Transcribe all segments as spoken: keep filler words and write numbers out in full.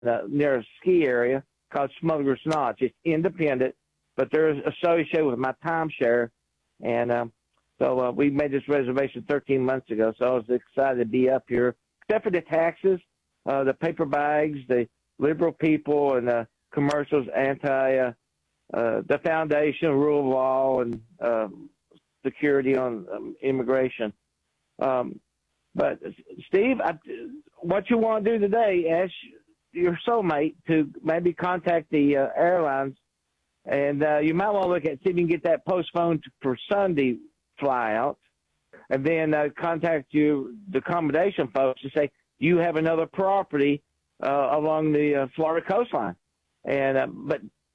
uh, near a ski area called Smuggler's Notch. It's independent, but they're associated with my timeshare. And um, so uh, we made this reservation thirteen months ago, so I was excited to be up here. Except for the taxes, uh, the paper bags, the liberal people, and the commercials, anti, uh, uh, the foundation, rule of law, and uh, security on um, immigration. Um, but, Steve, I, what you want to do today, ask your soulmate to maybe contact the uh, airlines, and uh, you might want to look at, see if you can get that postponed for Sunday flyout, and then uh, contact you, the accommodation folks, to say you have another property uh, along the uh, Florida coastline. And uh, but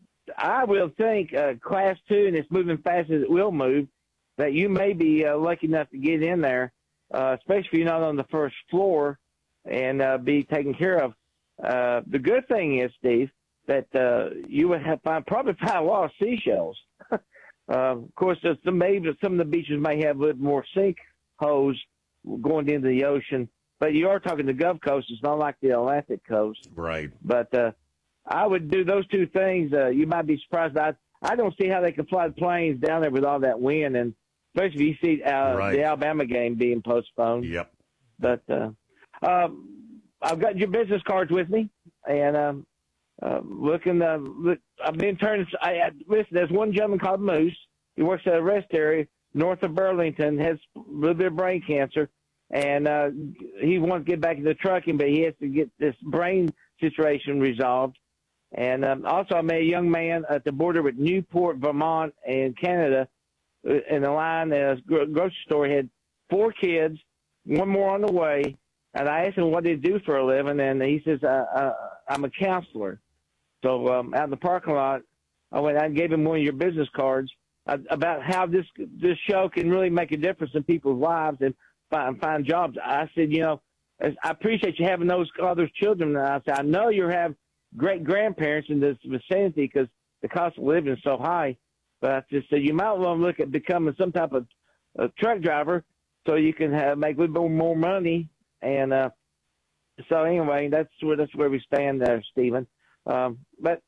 I will think uh, Class two, and it's moving fast as it will move, that you may be uh, lucky enough to get in there, uh, especially if you're not on the first floor, and uh, be taken care of. Uh, the good thing is, Steve, that uh, you would have find, probably find a lot of seashells. uh, of course, there's some, maybe some of the beaches may have a little more sinkholes going into the ocean, but you are talking the Gulf Coast. It's not like the Atlantic coast. Right. But uh, I would do those two things. Uh, you might be surprised. I, I don't see how they can fly the planes down there with all that wind, and especially if you see uh, right. the Alabama game being postponed. Yep. But uh, um, I've got your business cards with me, and um, uh, looking. Uh, look, I've been turning. I, I listen. There's one gentleman called Moose. He works at a rest area north of Burlington. Has a little bit of brain cancer, and uh, he wants to get back into trucking, but he has to get this brain situation resolved. And um, also, I met a young man at the border with Newport, Vermont, and Canada, uh, in a line at a grocery store. He had four kids, one more on the way. And I asked him what they do for a living, and he says, uh, uh, I'm a counselor. So um, out in the parking lot, I went out and gave him one of your business cards uh, about how this this show can really make a difference in people's lives and find, find jobs. I said, you know, I appreciate you having those all those children. And I said, I know you have great-grandparents in this vicinity because the cost of living is so high. But I just said, you might want to look at becoming some type of uh, truck driver so you can have, make a little bit more money. And uh, so anyway, that's where that's where we stand there, Stephen. Um, but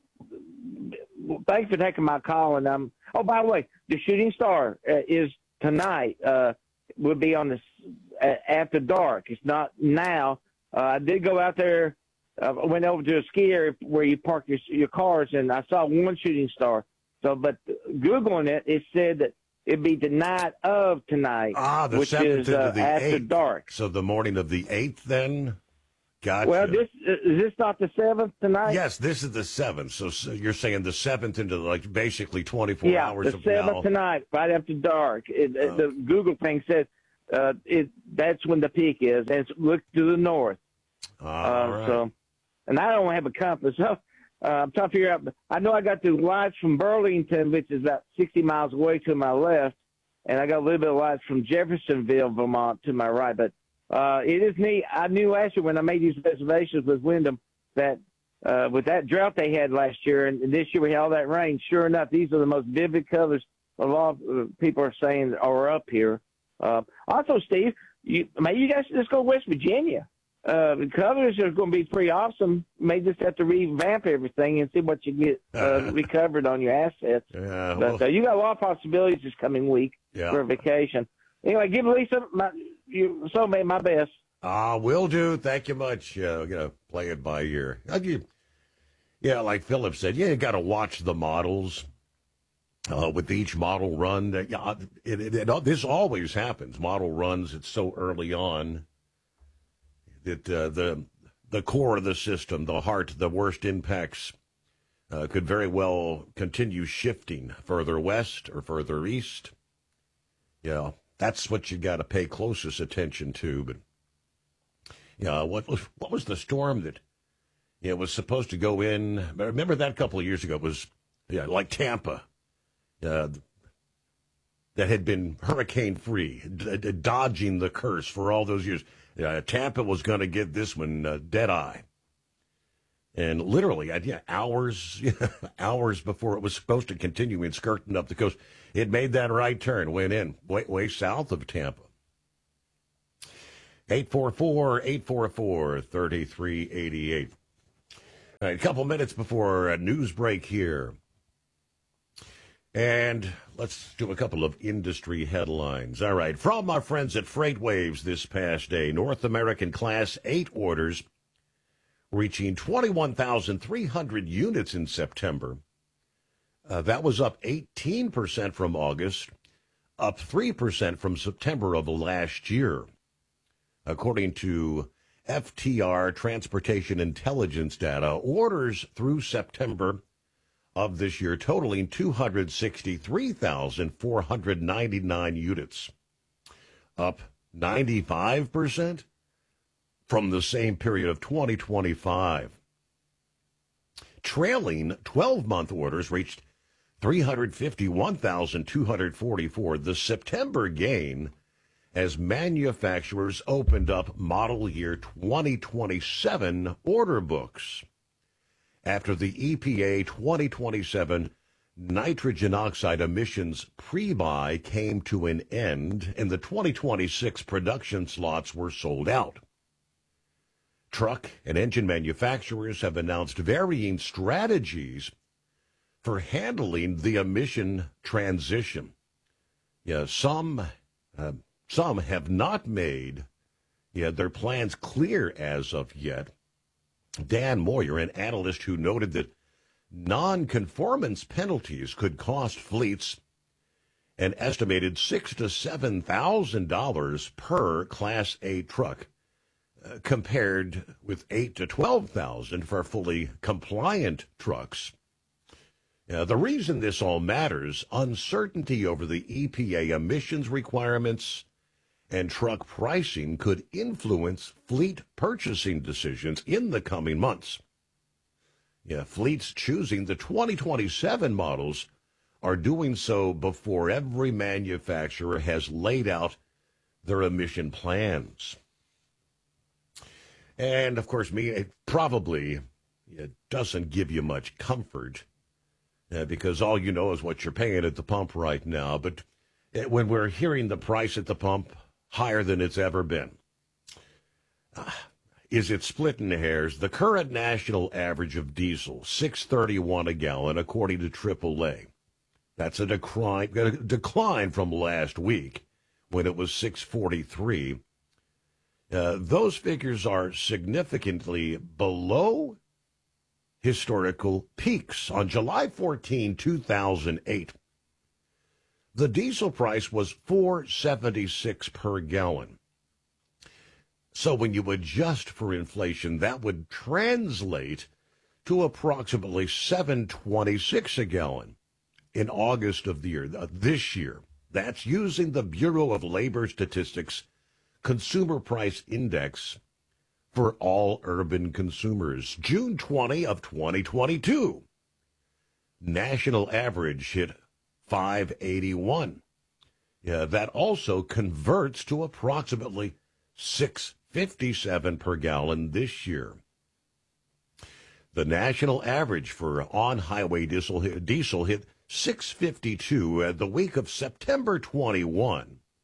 thanks for taking my call. And um, oh, by the way, the Shooting Star uh, is tonight. Uh, will be on this uh, after dark. It's not now. Uh, I did go out there. I uh, went over to a ski area where you park your your cars, and I saw one Shooting Star. So, but Googling it, it said that it'd be the night of tonight, ah, the which seventh is uh, into the after eighth. dark. So the morning of the eighth, then. Gotcha. Well, this is this not the seventh tonight? Yes, this is the seventh. So, so you're saying the seventh into like basically twenty-four yeah, hours the of seventh now. tonight, right after dark. It, Oh. The Google thing says uh, it that's when the peak is, and it's look to the north. All uh, right. So, and I don't have a compass, so uh, I'm trying to figure out. I know I got the lights from Burlington, which is about sixty miles away to my left, and I got a little bit of lights from Jeffersonville, Vermont, to my right. But uh, it is neat. I knew last year when I made these reservations with Wyndham that uh, with that drought they had last year, and, and this year we had all that rain. Sure enough, these are the most vivid colors a lot of uh, people are saying are up here. Uh, also, Steve, you, maybe you guys should just go to West Virginia. Uh, the colors are going to be pretty awesome. May just have to revamp everything and see what you get uh, recovered on your assets. Yeah, but well, uh, you got a lot of possibilities this coming week yeah. for a vacation. Anyway, give Lisa my you soulmate my best. Ah, will do. Thank you much. Uh, you know, play it by ear. Uh, you, yeah, like Philip said, yeah, you got to watch the models. Uh, with each model run, uh, yeah, it, it, it, this always happens. Model runs, it's so early on that uh, the the core of the system, the heart, the worst impacts uh, could very well continue shifting further west or further east. Yeah, that's what you got to pay closest attention to. But yeah, what was what was the storm that yeah, was supposed to go in? Remember that a couple of years ago? It was yeah, like Tampa. Uh, that had been hurricane-free, d- d- dodging the curse for all those years. Uh, Tampa was going to get this one uh, dead-eye. And literally, uh, yeah, hours hours before it was supposed to continue in skirting up the coast, it made that right turn, went in, way, way south of Tampa. eight four four, eight four four, three three eight eight. All right, a couple minutes before a news break here. And let's do a couple of industry headlines. All right, from our friends at FreightWaves this past day, North American Class eight orders reaching twenty-one thousand three hundred units in September. Uh, that was up eighteen percent from August, up three percent from September of last year. According to F T R Transportation Intelligence data, orders through September of this year totaling two hundred sixty-three thousand four hundred ninety-nine units, up ninety-five percent from the same period of twenty twenty-five. Trailing twelve-month orders reached three hundred fifty-one thousand two hundred forty-four, the September gain, as manufacturers opened up model year twenty twenty-seven order books after the E P A twenty twenty-seven nitrogen oxide emissions pre-buy came to an end and the twenty twenty-six production slots were sold out. Truck and engine manufacturers have announced varying strategies for handling the emission transition. Yeah, some uh, some have not made yeah, their plans clear as of yet. Dan Moyer, an analyst who noted that non-conformance penalties could cost fleets an estimated six to seven thousand dollars per Class A truck, uh, compared with eight to twelve thousand for fully compliant trucks. Uh, the reason this all matters: uncertainty over the E P A emissions requirements and truck pricing could influence fleet purchasing decisions in the coming months. Yeah, fleets choosing the twenty twenty-seven models are doing so before every manufacturer has laid out their emission plans. And, of course, me, it probably it doesn't give you much comfort uh, because all you know is what you're paying at the pump right now. But uh, when we're hearing the price at the pump higher than it's ever been, uh, is it splitting hairs? The current national average of diesel, six thirty-one a gallon, according to triple A. That's a decline, a decline from last week when it was six forty-three. Uh, those figures are significantly below historical peaks. On July fourteenth, two thousand eight, the diesel price was four seventy-six per gallon. So when you adjust for inflation, that would translate to approximately seven twenty-six a gallon in August of the year, uh, this year. That's using the Bureau of Labor Statistics Consumer Price Index for all urban consumers. June twentieth of twenty twenty-two, national average hit five eighty-one. Yeah, that also converts to approximately six fifty-seven per gallon this year. The national average for on-highway diesel hit, diesel hit six fifty-two at the week of September twenty-first,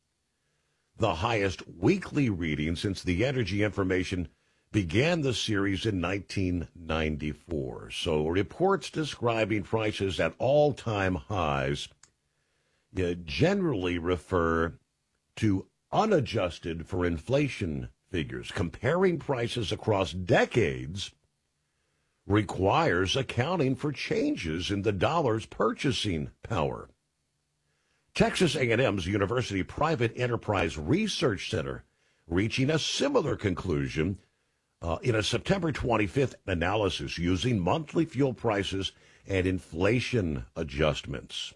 the highest weekly reading since the Energy Information began the series in nineteen ninety-four. So reports describing prices at all-time highs uh, generally refer to unadjusted for inflation figures. Comparing prices across decades requires accounting for changes in the dollar's purchasing power. Texas A and M's University Private Enterprise Research Center reaching a similar conclusion uh, in a September twenty-fifth analysis using monthly fuel prices and inflation adjustments.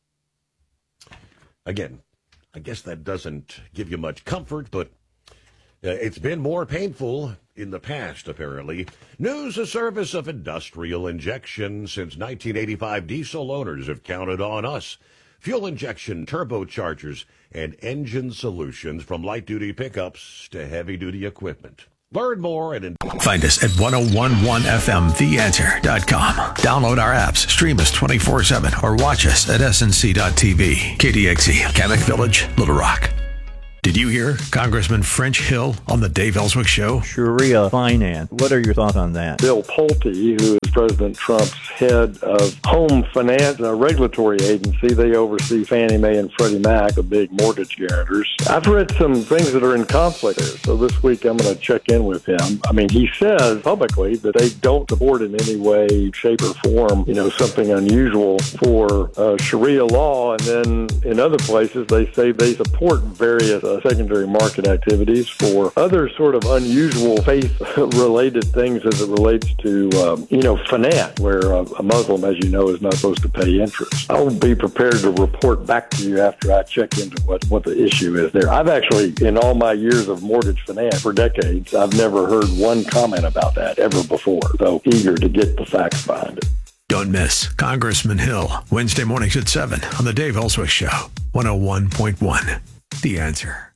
Again, I guess that doesn't give you much comfort, but uh, it's been more painful in the past, apparently. News, a service of Industrial Injection. Since nineteen eighty-five, diesel owners have counted on us. Fuel injection, turbochargers, and engine solutions from light-duty pickups to heavy-duty equipment. Learn more at... Find us at ten eleven F M the answer dot com. Download our apps, stream us twenty-four seven, or watch us at S N C dot T V. K D X E, Kamek Village, Little Rock. Did you hear Congressman French Hill on the Dave Ellswick Show? Sharia finance. What are your thoughts on that? Bill Pulte, who is President Trump's head of home finance, a regulatory agency, they oversee Fannie Mae and Freddie Mac, the big mortgage guarantors. I've read some things that are in conflict there, so this week I'm going to check in with him. I mean, he says publicly that they don't support in any way, shape, or form, you know, something unusual for uh, Sharia law, and then in other places they say they support various uh, secondary market activities for other sort of unusual faith-related things as it relates to, um, you know, finance, where uh, a Muslim, as you know, is not supposed to pay interest. I'll be prepared to report back to you after I check into what, what the issue is there. I've actually, in all my years of mortgage finance for decades, I've never heard one comment about that ever before, so eager to get the facts behind it. Don't miss Congressman Hill, Wednesday mornings at seven on the Dave Ellswick Show, one oh one point one. The Answer.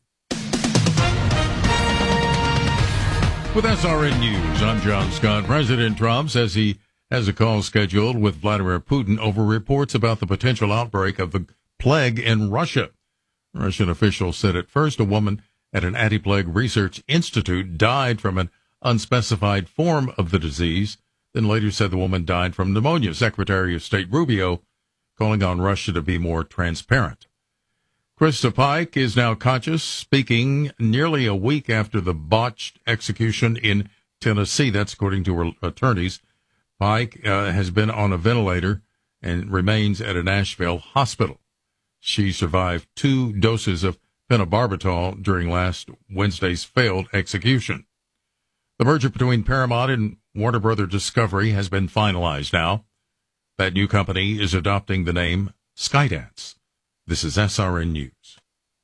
With S R N News, I'm John Scott. President Trump says he has a call scheduled with Vladimir Putin over reports about the potential outbreak of the plague in Russia. Russian officials said at first a woman at an anti-plague research institute died from an unspecified form of the disease, then later said the woman died from pneumonia. Secretary of State Rubio calling on Russia to be more transparent. Krista Pike is now conscious, speaking nearly a week after the botched execution in Tennessee. That's according to her attorneys. Pike uh, has been on a ventilator and remains at a Nashville hospital. She survived two doses of phenobarbital during last Wednesday's failed execution. The merger between Paramount and Warner Brother Discovery has been finalized now. That new company is adopting the name Skydance. This is S R N News.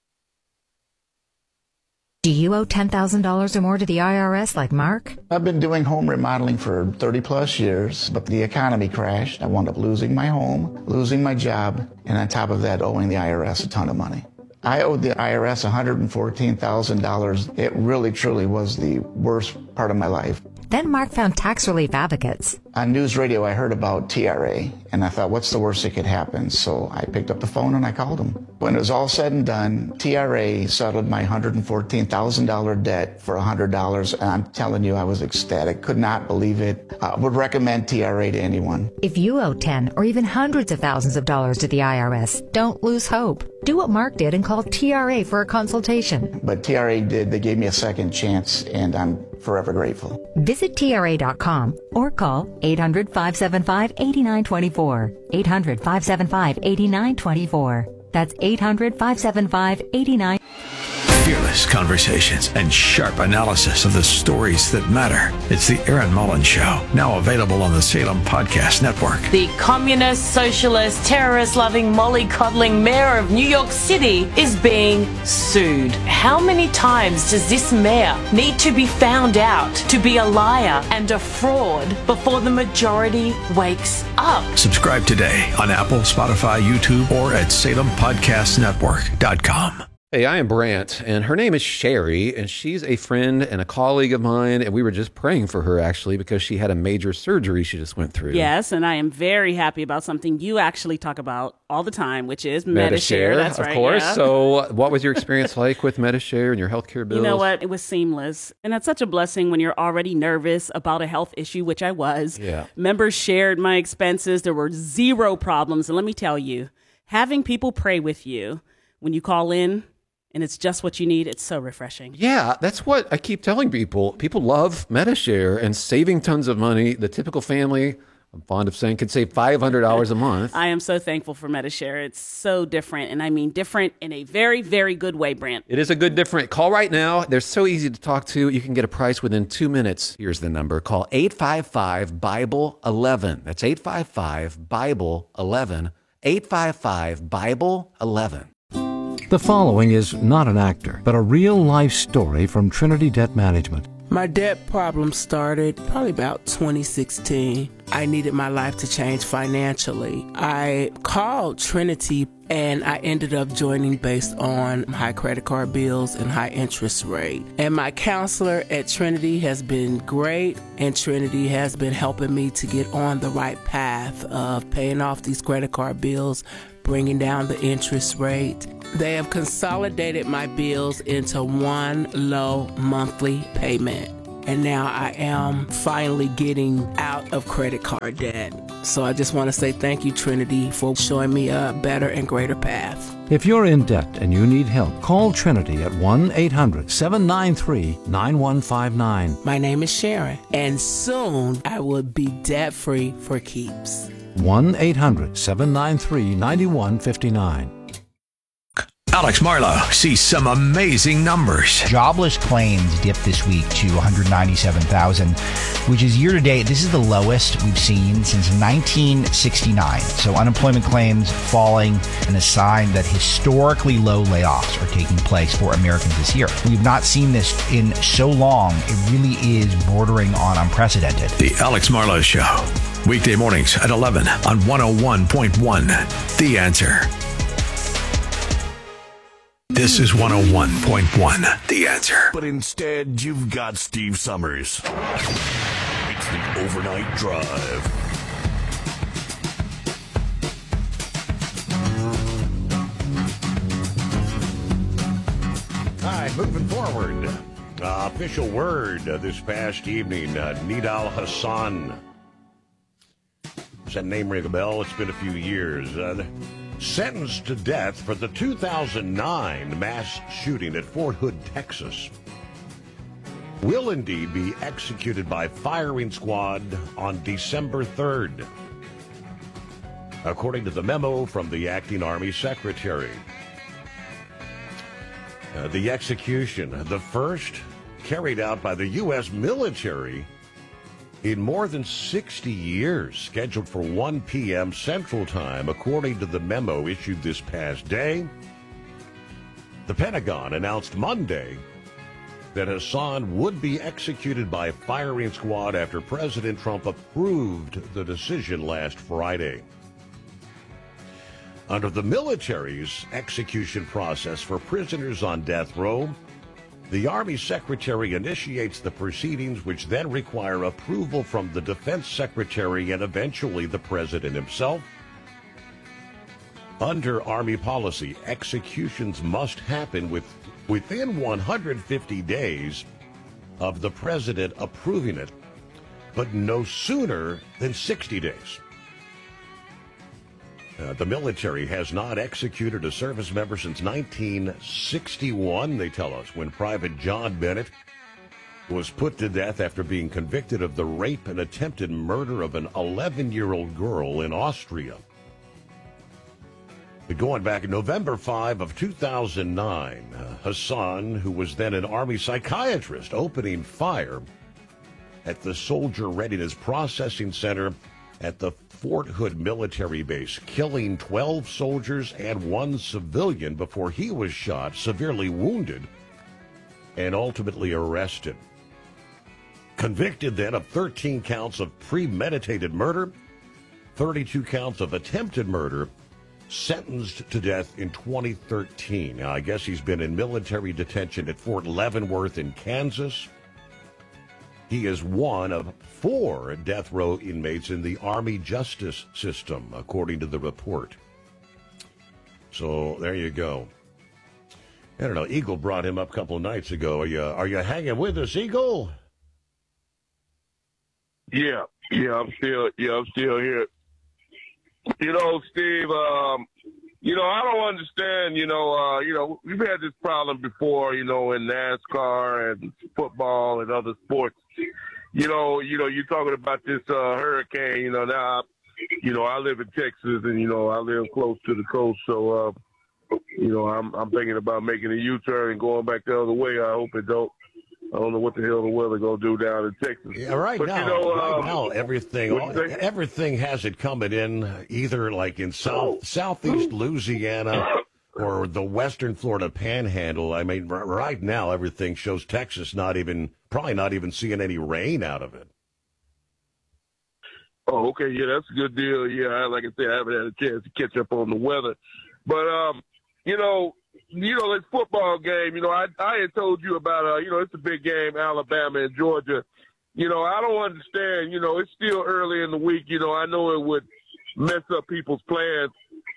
Do you owe ten thousand dollars or more to the I R S like Mark? I've been doing home remodeling for thirty plus years, but the economy crashed. I wound up losing my home, losing my job, and on top of that, owing the I R S a ton of money. I owed the I R S one hundred fourteen thousand dollars. It really, truly was the worst part of my life. Then Mark found tax relief advocates. On news radio, I heard about T R A, and I thought, what's the worst that could happen? So I picked up the phone and I called them. When it was all said and done, T R A settled my one hundred fourteen thousand dollars debt for one hundred dollars, and I'm telling you, I was ecstatic. Could not believe it. I would recommend T R A to anyone. If you owe ten or even hundreds of thousands of dollars to the I R S, don't lose hope. Do what Mark did and call T R A for a consultation. But T R A did. They gave me a second chance, and I'm forever grateful. Visit T R A dot com or call eight hundred, five seven five, eight nine two four. eight hundred, five seven five, eight nine two four. That's eight hundred, five seven five, eight nine two four. Fearless conversations and sharp analysis of the stories that matter. It's the Aaron Mullins Show, now available on the Salem Podcast Network. The communist, socialist, terrorist-loving, mollycoddling mayor of New York City is being sued. How many times does this mayor need to be found out to be a liar and a fraud before the majority wakes up? Subscribe today on Apple, Spotify, YouTube, or at salem podcast network dot com. Hey, I am Brant, and her name is Sherry, and she's a friend and a colleague of mine, and we were just praying for her, actually, because she had a major surgery she just went through. Yes, and I am very happy about something you actually talk about all the time, which is Medi-Share. Medi-Share, That's of right, course. yeah. So what was your experience like with Medi-Share and your healthcare bills? You know what? It was seamless, and that's such a blessing when you're already nervous about a health issue, which I was. Yeah. Members shared my expenses. There were zero problems, and let me tell you, having people pray with you when you call in, and it's just what you need, it's so refreshing. Yeah, that's what I keep telling people. People love Medi-Share and saving tons of money. The typical family, I'm fond of saying, could save five hundred dollars a month. I am so thankful for Medi-Share. It's so different, and I mean different in a very, very good way, Brant. It is a good different. Call right now. They're so easy to talk to. You can get a price within two minutes. Here's the number. Call eight five five, Bible eleven. That's eight five five, Bible eleven. eight five five, Bible eleven. The following is not an actor, but a real-life story from Trinity Debt Management. My debt problem started probably about twenty sixteen. I needed my life to change financially. I called Trinity and I ended up joining based on high credit card bills and high interest rate. And my counselor at Trinity has been great, and Trinity has been helping me to get on the right path of paying off these credit card bills, bringing down the interest rate. They have consolidated my bills into one low monthly payment. And now I am finally getting out of credit card debt. So I just want to say thank you, Trinity, for showing me a better and greater path. If you're in debt and you need help, call Trinity at one eight hundred seven nine three nine one five nine. My name is Sharon, and soon I will be debt-free for keeps. one eight hundred seven nine three nine one five nine. Alex Marlowe sees some amazing numbers. Jobless claims dipped this week to one hundred ninety-seven thousand, which is year to date. This is the lowest we've seen since nineteen sixty-nine. So unemployment claims falling, and a sign that historically low layoffs are taking place for Americans this year. We've not seen this in so long. It really is bordering on unprecedented. The Alex Marlowe Show, weekday mornings at eleven on one oh one point one. The Answer. This is one oh one point one, The Answer. But instead, you've got Steve Summers. It's the Overnight Drive. All right, moving forward. Uh, official word uh, this past evening, uh, Nidal Hasan. Does that name ring a bell? It's been a few years. Uh, sentenced to death for the two thousand nine mass shooting at Fort Hood, Texas, will indeed be executed by firing squad on December third, according to the memo from the acting Army Secretary. Uh, the execution, the first carried out by the U S military in more than sixty years, scheduled for one p.m. Central Time, according to the memo issued this past day. The Pentagon announced Monday that Hasan would be executed by firing squad after President Trump approved the decision last Friday. Under the military's execution process for prisoners on death row, the Army Secretary initiates the proceedings, which then require approval from the Defense Secretary and eventually the President himself. Under Army policy, executions must happen with, within one hundred fifty days of the President approving it, but no sooner than sixty days. Uh, the military has not executed a service member since nineteen sixty-one, they tell us, when Private John Bennett was put to death after being convicted of the rape and attempted murder of an eleven-year-old girl in Austria. But going back November fifth of two thousand nine, uh, Hasan, who was then an Army psychiatrist, opening fire at the Soldier Readiness Processing Center at the Fort Hood military base, killing twelve soldiers and one civilian before he was shot, severely wounded, and ultimately arrested. Convicted then of thirteen counts of premeditated murder, thirty-two counts of attempted murder, sentenced to death in twenty thirteen. Now, I guess he's been in military detention at Fort Leavenworth in Kansas. He is one of four death row inmates in the Army justice system, according to the report. So there you go. I don't know. Eagle brought him up a couple of nights ago. Are you are you hanging with us, Eagle? Yeah, yeah, I'm still, yeah, I'm still here. You know, Steve, um, you know, I don't understand. You know, uh, you know, we've had this problem before. You know, in NASCAR and football and other sports. You know, you know, you're talking about this uh, hurricane. You know, now, you know, I live in Texas, and you know, I live close to the coast, so uh, you know, I'm I'm thinking about making a U-turn and going back the other way. I hope it don't. I don't know what the hell the weather gonna do down in Texas. Yeah, right but, now, you know, right um, now, everything, all, everything has it coming in either like in south southeast Louisiana or the western Florida Panhandle. I mean, r- right now, everything shows Texas not even, probably not even seeing any rain out of it. Oh, okay, yeah, that's a good deal. Yeah, like I said, I haven't had a chance to catch up on the weather, but um, you know. You know, this football game, you know, I I had told you about, uh, you know, it's a big game, Alabama and Georgia. You know, I don't understand, you know, it's still early in the week. You know, I know it would mess up people's plans.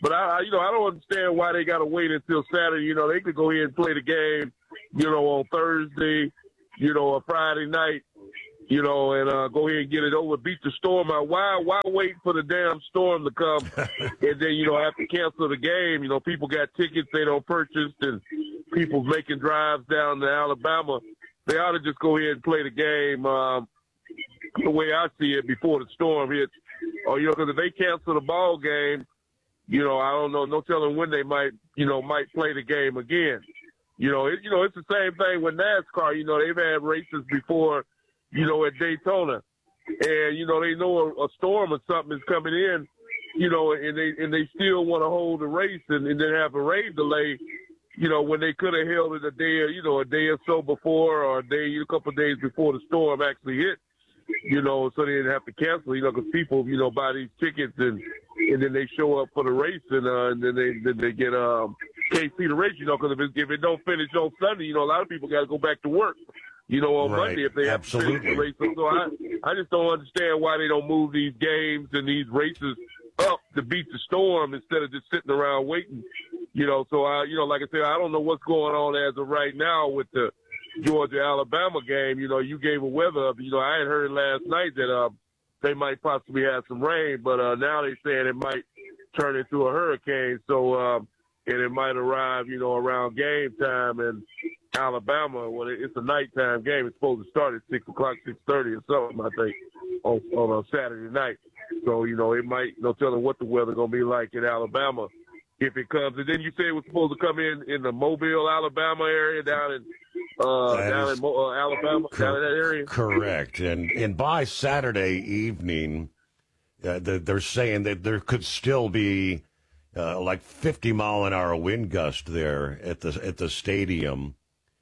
But I, I, you know, I don't understand why they got to wait until Saturday. You know, they could go ahead and play the game, you know, on Thursday, you know, a Friday night, you know, and uh, go ahead and get it over, beat the Storm out. Why, why wait for the damn Storm to come and then, you know, have to cancel the game? You know, people got tickets they don't purchase, and people making drives down to Alabama. They ought to just go ahead and play the game um, the way I see it before the Storm hits. Or, you know, because if they cancel the ball game, you know, I don't know, no telling when they might, you know, might play the game again. You know, it, you know, it's the same thing with NASCAR. You know, they've had races before, you know, at Daytona, and you know they know a, a storm or something is coming in, you know, and they and they still want to hold the race and, and then have a rain delay, you know, when they could have held it a day, you know, a day or so before, or a day, a couple of days before the storm actually hit, you know, so they didn't have to cancel, you know, because people, you know, buy these tickets and and then they show up for the race and uh, and then they then they get um can't see the race, you know, because if it, if it don't finish on Sunday, you know, a lot of people got to go back to work. You know, on Right. Monday if they have to finish the race. So I, I just don't understand why they don't move these games and these races up to beat the Storm instead of just sitting around waiting. You know, so I, you know, like I said, I don't know what's going on as of right now with the Georgia-Alabama game. You know, you gave a weather up. You know, I had heard last night that uh, they might possibly have some rain, but uh, now they're saying it might turn into a hurricane. So, um, and it might arrive, you know, around game time. And Alabama, well, it's a nighttime game. It's supposed to start at six o'clock, six thirty or something, I think, on, on a Saturday night. So, you know, it might, no telling what the weather going to be like in Alabama if it comes. And then you say it was supposed to come in in the Mobile, Alabama area, down in uh, down in uh, Alabama, cor- down in that area. Correct. And and by Saturday evening, uh, the, they're saying that there could still be uh, like fifty mile an hour wind gust there at the at the stadium.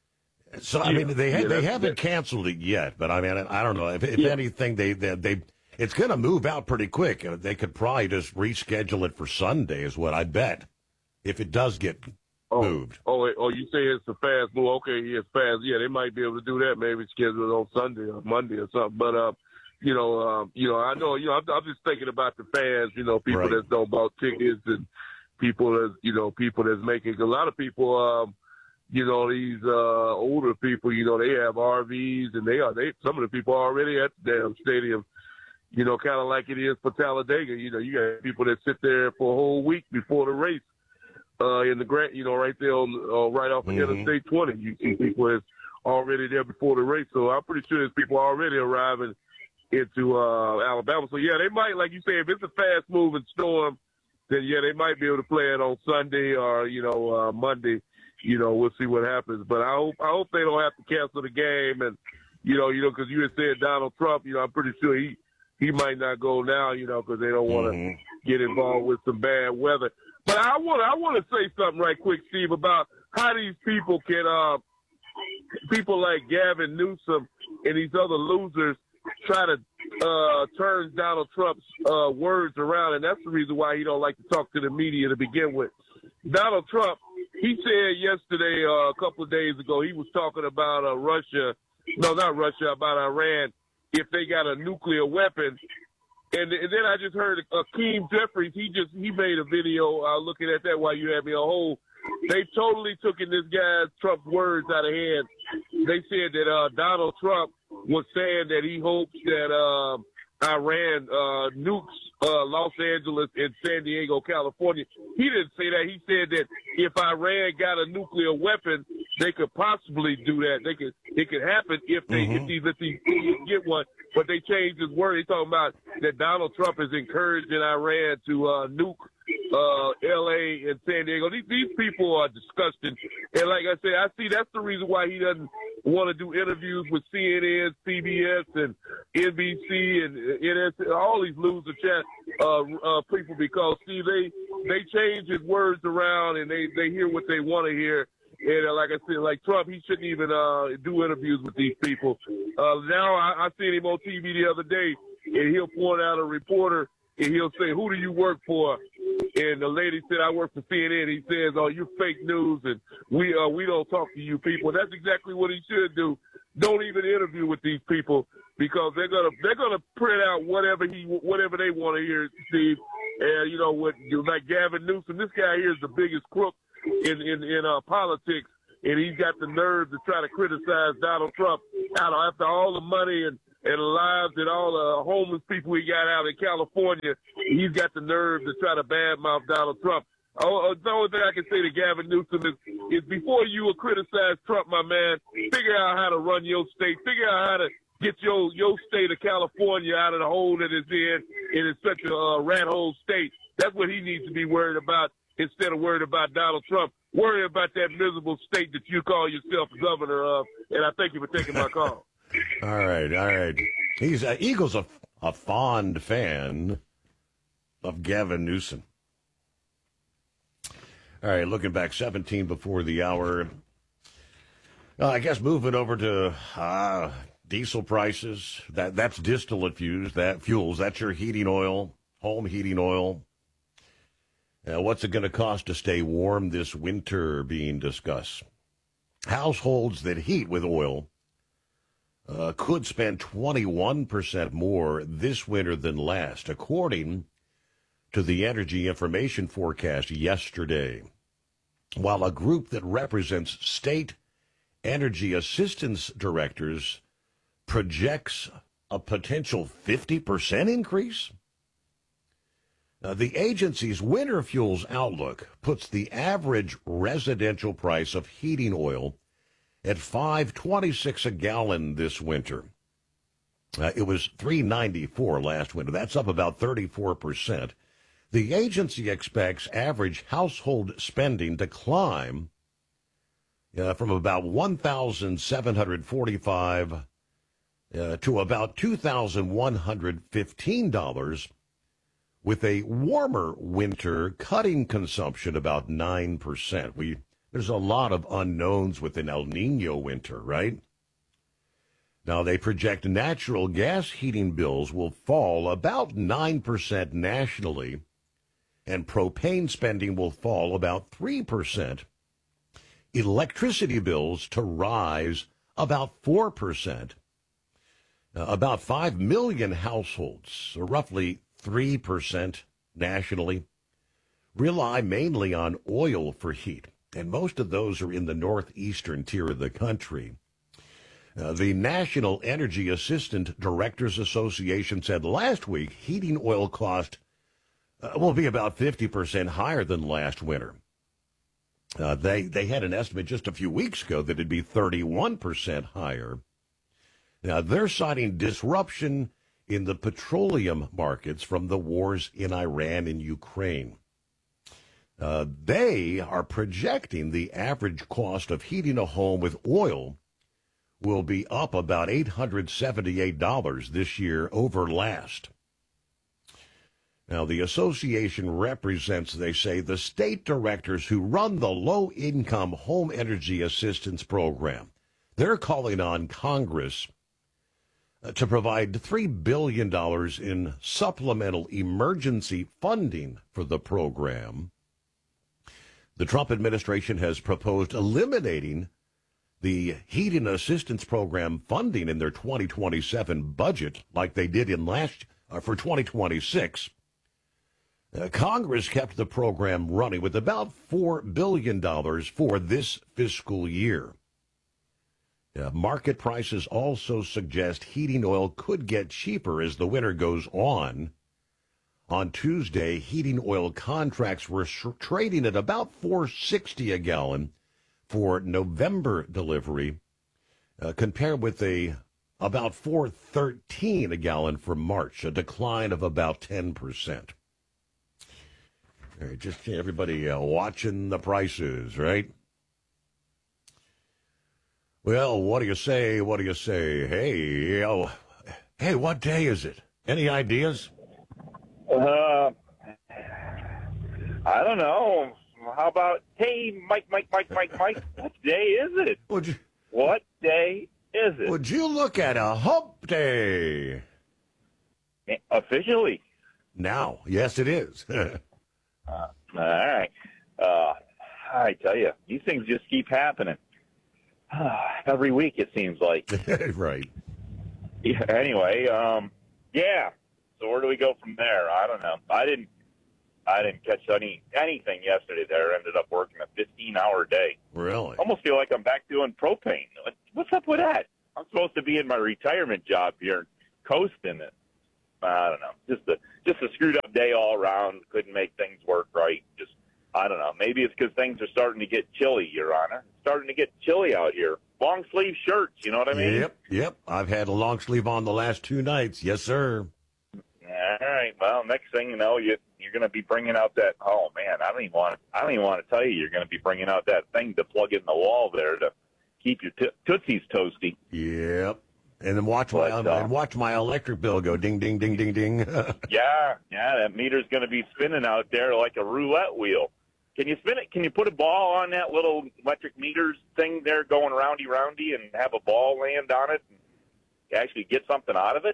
So I Yeah. mean, they ha- Yeah, they that's- haven't canceled it yet, but I mean, I don't know if, if Yeah. anything, they they, they it's going to move out pretty quick. Uh, They could probably just reschedule it for Sunday, is what I bet, if it does get Oh, moved. oh, wait, oh, you say it's a fast move. Okay, yeah, it's fast. Yeah, they might be able to do that. Maybe schedule it on Sunday or Monday or something. But, uh, you know, um, you know, I know, you know, I'm, I'm just thinking about the fans, you know, people Right. that don't bought tickets and people that, you know, people that's making, a lot of people, um, you know, these uh, older people, you know, they have R Vs and they are, they some of the people are already at the damn stadium, you know, kind of like it is for Talladega. You know, you got people that sit there for a whole week before the race. Uh, in the grant, you know, right there on, uh, right off of Mhm. Interstate twenty, you see people that's already there before the race. So I'm pretty sure there's people already arriving into uh, Alabama. So yeah, they might, like you say, if it's a fast moving storm, then yeah, they might be able to play it on Sunday or you know uh, Monday. You know, we'll see what happens. But I hope I hope they don't have to cancel the game. And you know, you know, because you had said Donald Trump. You know, I'm pretty sure he he might not go now. You know, because they don't want to Mhm. get involved with some bad weather. But I want I want to say something right quick, Steve, about how these people can, uh, people like Gavin Newsom and these other losers try to uh, turn Donald Trump's uh, words around, and that's the reason why he don't like to talk to the media to begin with. Donald Trump, he said yesterday, uh, a couple of days ago, he was talking about uh, Russia, no, not Russia, about Iran, if they got a nuclear weapon. And, and then I just heard Akeem Jeffries. He just he made a video uh, looking at that while you had me on hold. They totally took in this guy Trump's words out of hand. They said that uh, Donald Trump was saying that he hopes that uh, Iran uh, nukes uh, Los Angeles and San Diego, California. He didn't say that. He said that if Iran got a nuclear weapon, they could possibly do that. They could it could happen if they Mhm. if these if these idiots get one. But they changed his word. He's talking about that Donald Trump is encouraging Iran to uh, nuke uh, L A and San Diego. These, these people are disgusting. And like I said, I see that's the reason why he doesn't want to do interviews with C N N, C B S, and N B C, and N S, all these loser chat uh, uh, people, because, see, they they change his words around and they, they hear what they want to hear. And uh, like I said, like Trump, he shouldn't even uh, do interviews with these people. Uh, now I, I seen him on T V the other day, and he'll point out a reporter, and he'll say, "Who do you work for?" And the lady said, "I work for C N N." He says, "Oh, you fake news, and we uh, we don't talk to you people." That's exactly what he should do. Don't even interview with these people, because they're gonna they're gonna print out whatever he whatever they want to hear, Steve. And, you know, with you like Gavin Newsom, this guy here is the biggest crook in, in, in uh, politics, and he's got the nerve to try to criticize Donald Trump out of, after all the money and, and lives and all the homeless people he got out in California. He's got the nerve to try to badmouth Donald Trump. Oh, the only thing I can say to Gavin Newsom is, is before you will criticize Trump, my man, figure out how to run your state. Figure out how to get your, your state of California out of the hole that it's in, and it's such a uh, rat hole state. That's what he needs to be worried about instead of worried about Donald Trump. Worry about that miserable state that you call yourself governor of, and I thank you for taking my call. All right, all right. He's uh, Eagle's a, a fond fan of Gavin Newsom. All right, looking back, seventeen before the hour. Uh, I guess moving over to uh, diesel prices. That that's distillate fuels. That fuels. That's your heating oil, home heating oil. Uh, what's it going to cost to stay warm this winter? Being discussed. Households that heat with oil uh, could spend twenty-one percent more this winter than last, according to the Energy Information Forecast yesterday, while a group that represents state energy assistance directors projects a potential fifty percent increase. Uh, the agency's winter fuels outlook puts the average residential price of heating oil at five twenty-six a gallon this winter. Uh, it was three ninety-four last winter. That's up about thirty-four percent. The agency expects average household spending to climb uh, from about one thousand seven hundred forty-five dollars uh, to about two thousand one hundred fifteen dollars, with a warmer winter cutting consumption about nine percent. We There's a lot of unknowns with an El Nino winter, right? Now, they project natural gas heating bills will fall about nine percent nationally, and propane spending will fall about three percent. Electricity bills to rise about four percent. Uh, about five million households, or roughly three percent nationally, rely mainly on oil for heat, and most of those are in the northeastern tier of the country. Uh, the National Energy Assistant Directors Association said last week heating oil cost Uh, will be about fifty percent higher than last winter. Uh, they they had an estimate just a few weeks ago that it'd be thirty-one percent higher. Now, they're citing disruption in the petroleum markets from the wars in Iran and Ukraine. Uh, they are projecting the average cost of heating a home with oil will be up about eight hundred seventy-eight dollars this year over last. Now, the association represents, they say, the state directors who run the low-income home energy assistance program. They're calling on Congress to provide three billion dollars in supplemental emergency funding for the program. The Trump administration has proposed eliminating the heating assistance program funding in their twenty twenty-seven budget, like they did in last uh, for twenty twenty-six. Uh, Congress kept the program running with about four billion dollars for this fiscal year. Uh, market prices also suggest heating oil could get cheaper as the winter goes on. On Tuesday, heating oil contracts were sh- trading at about four sixty a gallon for November delivery, uh, compared with a about four thirteen a gallon for March, a decline of about ten percent. All right, just everybody uh, watching the prices, right? Well, what do you say? What do you say? Hey, oh, hey, what day is it? Any ideas? Uh, I don't know. How about, hey, Mike, Mike, Mike, Mike, Mike, what day is it? Would you, what day is it? Would you look at a hump day? Officially? Now, yes, it is. Uh, all right. Uh, I tell you, these things just keep happening. Every week, it seems like. Right. Yeah, anyway, um, yeah. So where do we go from there? I don't know. I didn't I didn't catch any anything yesterday there. Ended up working a fifteen-hour day. Really? Almost feel like I'm back doing propane. What's up with that? I'm supposed to be in my retirement job here, coasting it. I don't know. Just a just a screwed up day all around. Couldn't make things work right. Just I don't know. Maybe it's because things are starting to get chilly, Your Honor. It's starting to get chilly out here. Long sleeve shirts. You know what I mean? Yep, yep. I've had a long sleeve on the last two nights. Yes, sir. All right. Well, next thing you know, you you're going to be bringing out that. Oh man, I don't even want. I don't even want to tell you. You're going to be bringing out that thing to plug in the wall there to keep your t- tootsies toasty. Yep. And then watch but, my uh, and watch my electric bill go ding ding ding ding ding. yeah, yeah. That meter's going to be spinning out there like a roulette wheel. Can you spin it? Can you put a ball on that little electric meters thing there going roundy roundy and have a ball land on it and actually get something out of it?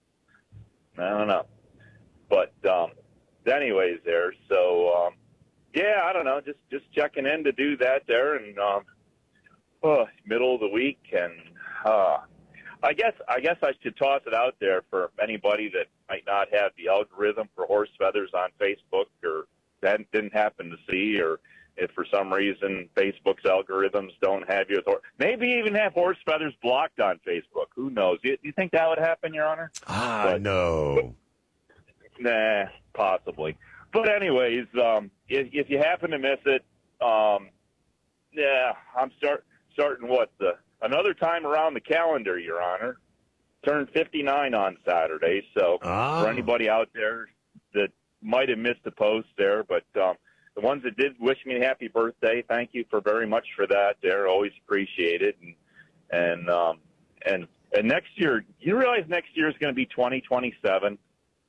I don't know. But um, anyways there, so um, yeah, I don't know. Just just checking in to do that there and um, oh, middle of the week. And uh, I guess I guess I should toss it out there for anybody that might not have the algorithm for Horse Feathers on Facebook or that didn't happen to see, or if for some reason Facebook's algorithms don't have you, or maybe even have Horse Feathers blocked on Facebook. Who knows? Do you, you think that would happen, Your Honor? Ah, but, no. But, nah, possibly. But anyways, um, if, if you happen to miss it, um, yeah, I'm start starting what the another time around the calendar, Your Honor. Turned fifty-nine on Saturday, so ah. for anybody out there that might have missed the post there, but um, the ones that did wish me a happy birthday, thank you for very much for that. They're always appreciated, and and um, and and next year, you realize next year is going to be twenty twenty-seven.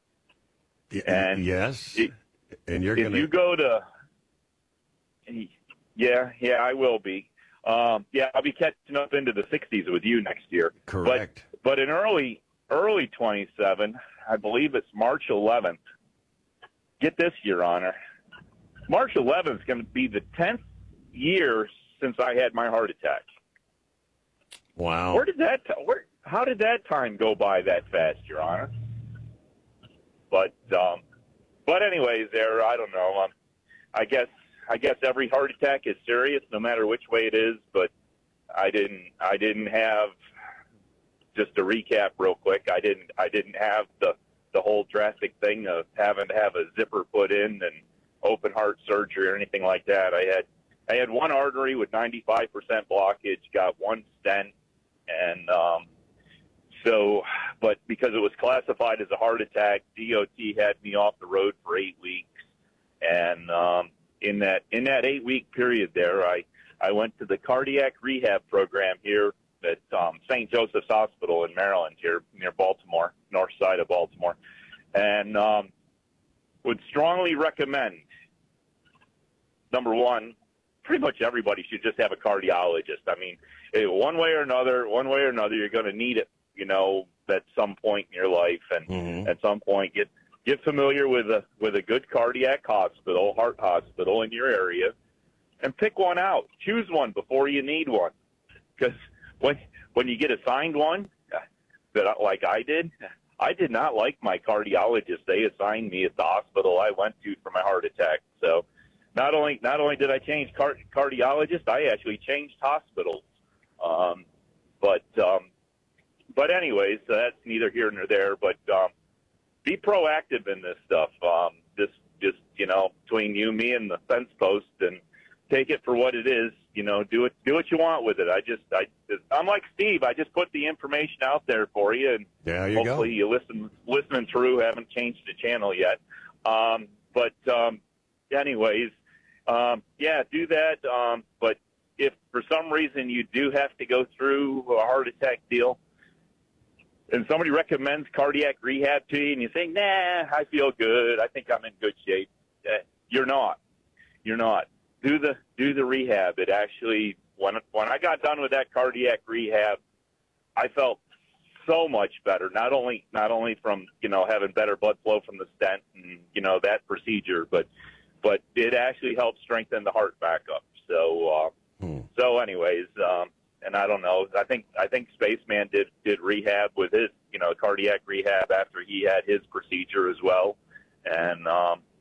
And yes, it, and you're if going to you go to, yeah, yeah, I will be. Um, yeah, I'll be catching up into the sixties with you next year. Correct. But, but in early early twenty-seven, I believe it's March eleventh. Get this, Your Honor. March eleventh is going to be the tenth year since I had my heart attack. Wow. Where did that? Where? How did that time go by that fast, Your Honor? But, um, but anyways, there. I don't know. Um, I guess I guess every heart attack is serious, no matter which way it is. But I didn't. I didn't have. Just to recap real quick, I didn't. I didn't have the. the whole drastic thing of having to have a zipper put in and open heart surgery or anything like that. I had I had one artery with ninety-five percent blockage, got one stent, and um, so, but because it was classified as a heart attack, D O T had me off the road for eight weeks. And um, in that in that eight-week period there, I, I went to the cardiac rehab program here at um, Saint Joseph's Hospital in Maryland, here near Baltimore, north side of Baltimore, and um, would strongly recommend, number one, pretty much everybody should just have a cardiologist. I mean, one way or another, one way or another, you're going to need it, you know, at some point in your life, and mm-hmm. at some point get get familiar with a with a good cardiac hospital, heart hospital in your area, and pick one out. Choose one before you need one, because when when you get assigned one, that like I did, I did not like my cardiologist. They assigned me at the hospital I went to for my heart attack. So not only not only did I change car- cardiologist, I actually changed hospitals. Um, but um, but anyways, so that's neither here nor there. But um, be proactive in this stuff. Um, just just you know, between you, me, and the fence post, and take it for what it is. You know, do it, do what you want with it. I just, I, I'm like Steve. I just put the information out there for you, and there you hopefully go. you listen, listening through. Haven't changed the channel yet, um, but um, anyways, um, yeah, do that. Um, but if for some reason you do have to go through a heart attack deal, and somebody recommends cardiac rehab to you, and you say, "Nah, I feel good. I think I'm in good shape," uh, you're not. You're not. Do the do the rehab. It actually, when when I got done with that cardiac rehab, I felt so much better. Not only not only from you know having better blood flow from the stent and you know that procedure, but but it actually helped strengthen the heart back up. So uh, hmm. so anyways, um, and I don't know. I think I think Spaceman did did rehab with his you know cardiac rehab after he had his procedure as well, and. Um,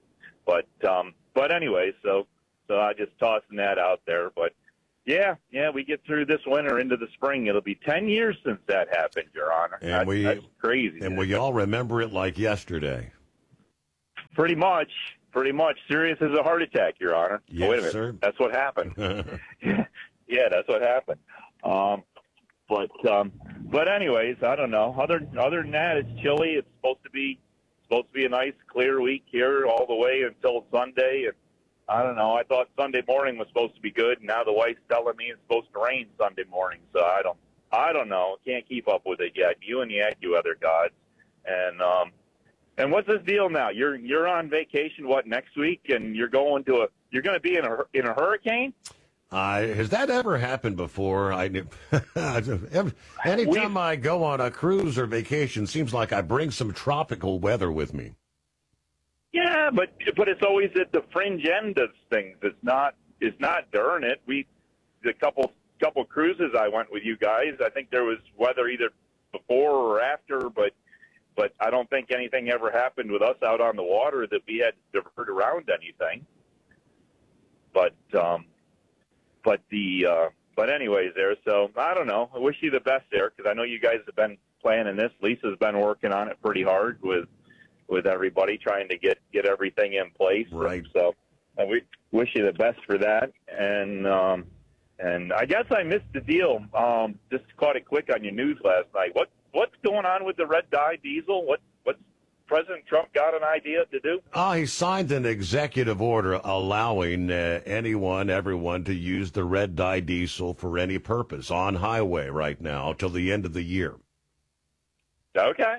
But um, but anyway, so so I just tossing that out there. But yeah, yeah, we get through this winter into the spring. It'll be ten years since that happened, Your Honor. And that's, we that's crazy. And we all remember it like yesterday. Pretty much, pretty much. Serious as a heart attack, Your Honor. Yes, oh, wait a minute. sir. That's what happened. Yeah, that's what happened. Um, but um, but anyways, I don't know. Other other than that, it's chilly. It's supposed to be supposed to be a nice clear week here all the way until Sunday. And I don't know. I thought Sunday morning was supposed to be good, and now the wife's telling me it's supposed to rain Sunday morning. So I don't I don't know. Can't keep up with it yet. You and the AccuWeather gods. And um, and what's this deal now? You're you're on vacation what next week, and you're going to a you're going to be in a in a hurricane. Uh, has that ever happened before? I anytime we, I go on a cruise or vacation, seems like I bring some tropical weather with me. Yeah, but but it's always at the fringe end of things. It's not it's not during it. We the couple couple cruises I went with you guys. I think there was weather either before or after, but but I don't think anything ever happened with us out on the water that we had to divert around anything. But um. But the uh, but anyways, there. So I don't know. I wish you the best there because I know you guys have been planning this. Lisa's been working on it pretty hard with with everybody trying to get, get everything in place. Right. So uh, we wish you the best for that. And um, and I guess I missed the deal. Um, just caught it quick on your news last night. What what's going on with the red dye diesel? What what's President Trump got an idea to do? Oh, he signed an executive order allowing uh, anyone, everyone to use the red dye diesel for any purpose on highway right now till the end of the year. Okay.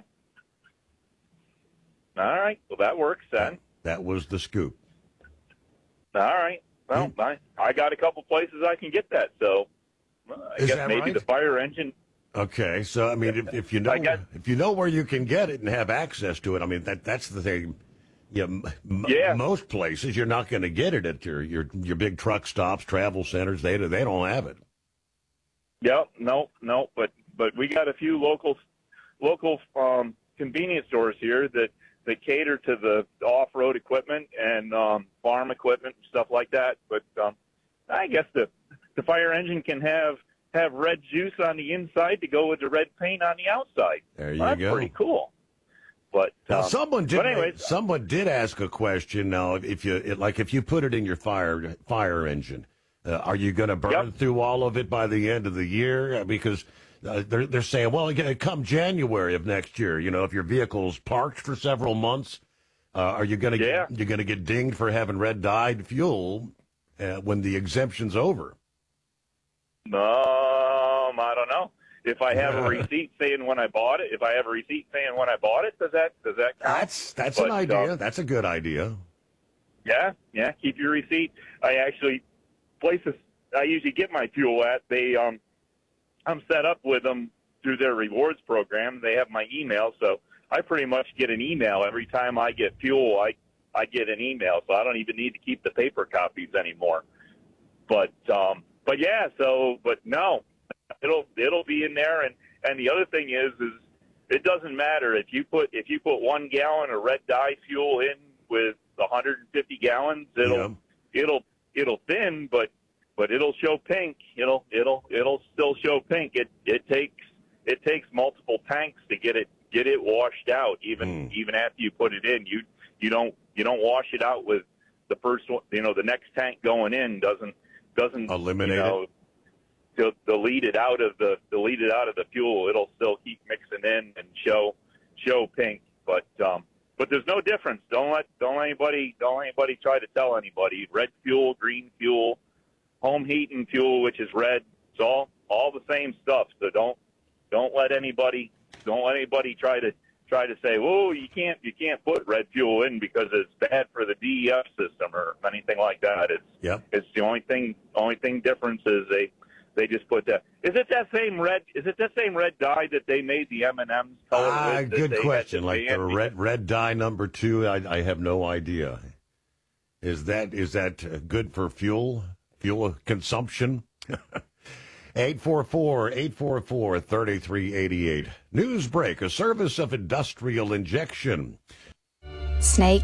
All right. Well, that works then. That was the scoop. All right. Well, hmm. I, I got a couple places I can get that, so well, I Is guess that maybe right? the fire engine. Okay, so I mean, if, if you know guess, if you know where you can get it and have access to it, I mean that that's the thing. You know, m- yeah. Most places you're not going to get it at your, your your big truck stops, travel centers. They they don't have it. Yep. No. No. But but we got a few local local um, convenience stores here that, that cater to the off-road equipment and um, farm equipment and stuff like that. But um, I guess the the fire engine can have. have red juice on the inside to go with the red paint on the outside. There you well, that's go. Pretty cool. But now, um, someone did. But anyways, someone did ask a question. Now, if you it, like, if you put it in your fire fire engine, uh, are you going to burn yep. through all of it by the end of the year? Because uh, they're they're saying, well, come January of next year, you know, if your vehicle's parked for several months, uh, are you going to yeah. you're going to get dinged for having red dyed fuel uh, when the exemption's over? Um, I don't know. If I have a receipt saying when I bought it, if I have a receipt saying when I bought it, does that does that count? That's that's but, an idea. Um, that's a good idea. Yeah, yeah. Keep your receipt. I actually places I usually get my fuel at. They um, I'm set up with them through their rewards program. They have my email, so I pretty much get an email every time I get fuel. I I get an email, so I don't even need to keep the paper copies anymore. But um. But yeah, so but no, it'll it'll be in there, and, and the other thing is is it doesn't matter if you put if you put one gallon of red dye fuel in with one hundred fifty gallons, it'll yeah. it'll it'll thin, but but it'll show pink. It'll it'll it'll still show pink. It it takes it takes multiple tanks to get it get it washed out. Even mm. even after you put it in, you you don't you don't wash it out with the first one. You know, the next tank going in doesn't. Doesn't eliminate you know, it. Delete it out of the delete it out of the fuel. It'll still keep mixing in and show show pink, but um, but there's no difference. Don't let don't let anybody don't let anybody try to tell anybody. Red fuel, green fuel, home heating fuel, which is red. It's all all the same stuff. So don't don't let anybody don't let anybody try to try to say, whoa, you can't you can't put red fuel in because it's bad for the D E F system or anything like that. It's yep. it's the only thing only thing difference is they they just put that. Is it that same red? Is it that same red dye that they made the M and M's color ah, with? Good question. Like the red red dye number two, I, I have no idea. Is that is that good for fuel fuel consumption? eight four four, eight four four, three three eight eight. Newsbreak, a service of Industrial Injection. Snakes,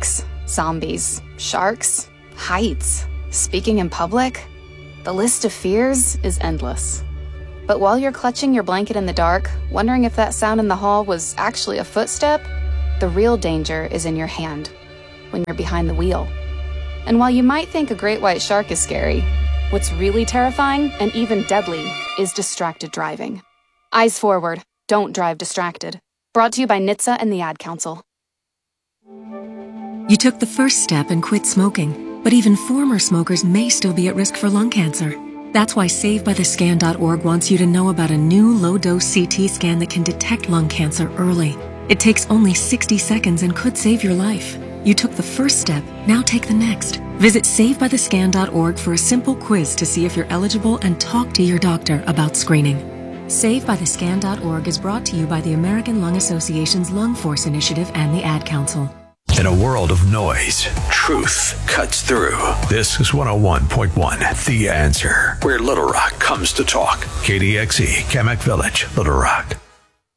Zombies, sharks, heights, speaking in public. The list of fears is endless. But while you're clutching your blanket in the dark, wondering if that sound in the hall was actually a footstep, the real danger is in your hand, when you're behind the wheel. And while you might think a great white shark is scary, what's really terrifying and even deadly is distracted driving. Eyes forward, don't drive distracted. Brought to you by N H T S A and the Ad Council. You took the first step and quit smoking, but even former smokers may still be at risk for lung cancer. That's why Save By The Scan dot org wants you to know about a new low-dose C T scan that can detect lung cancer early. It takes only sixty seconds and could save your life. You took the first step, now take the next. Visit Save By The Scan dot org for a simple quiz to see if you're eligible and talk to your doctor about screening. Save By The Scan dot org is brought to you by the American Lung Association's Lung Force Initiative and the Ad Council. In a world of noise, truth cuts through. This is one oh one point one, The Answer, where Little Rock comes to talk. K D X E, Kamak Village, Little Rock.